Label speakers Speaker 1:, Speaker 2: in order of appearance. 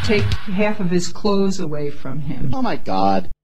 Speaker 1: take half of his clothes away from him.
Speaker 2: Oh my God.